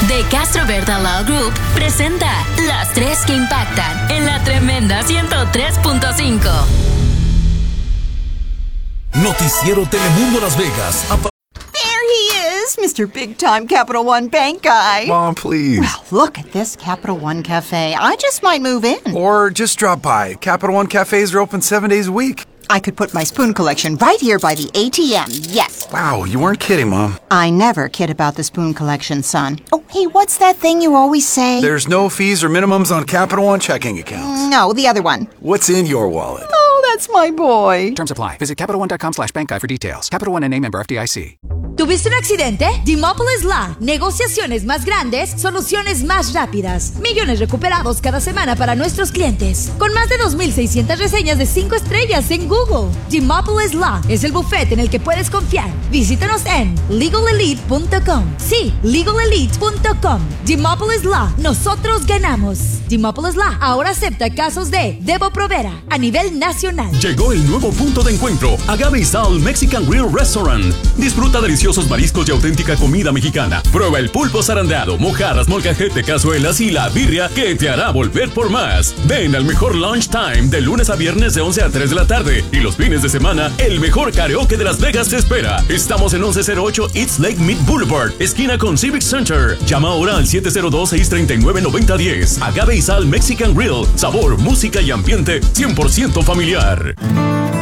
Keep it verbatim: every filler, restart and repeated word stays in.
The Castroverde Law Group presenta Las Tres que Impactan en la tremenda ciento tres punto cinco. Noticiero Telemundo Las Vegas. There he is, Mister Big Time Capital One Bank guy. Mom, please. Well, look at this Capital One Cafe. I just might move in. Or just drop by. Capital One cafes are open seven days a week. I could put my spoon collection right here by the A T M, yes. Wow, you weren't kidding, Mom. I never kid about the spoon collection, son. Oh, hey, what's that thing you always say? There's no fees or minimums on Capital One checking accounts. No, the other one. What's in your wallet? Oh, that's my boy. Terms apply. Visit CapitalOne.com slash bank guy for details. Capital One N A member F D I C. ¿Tuviste un accidente? Demopolis Law. Negociaciones más grandes, soluciones más rápidas. Millones recuperados cada semana para nuestros clientes. Con más de dos mil seiscientas reseñas de cinco estrellas en Google. Demopolis Law es el bufete en el que puedes confiar. Visítanos en legal elite punto com. Sí, legal elite punto com. Demopolis Law. Nosotros ganamos. Demopolis Law ahora acepta casos de Devo Provera a nivel nacional. Llegó el nuevo punto de encuentro, Agave y Sal Mexican Grill Restaurant. Disfruta deliciosos mariscos y auténtica comida mexicana. Prueba el pulpo zarandeado, mojarras, molcajete, cazuelas y la birria que te hará volver por más. Ven al mejor lunch time de lunes a viernes de once a tres de la tarde. Y los fines de semana, el mejor karaoke de Las Vegas te espera. Estamos en once cero ocho East Lake Mead Boulevard, esquina con Civic Center. Llama ahora al siete cero dos, seis tres nueve, nueve cero uno cero. Agave y Sal Mexican Grill. Sabor, música y ambiente cien por ciento familiar.